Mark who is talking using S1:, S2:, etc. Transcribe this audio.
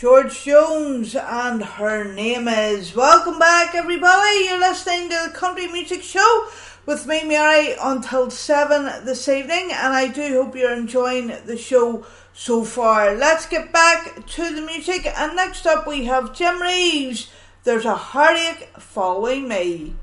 S1: George Jones, and Her Name Is. Welcome back, everybody. You're listening to the Country Music Show with me, Mary, until 7 this evening, and I do hope you're enjoying the show so far. Let's get back to the music, and next up we have Jim Reeves. There's a Heartache Following Me.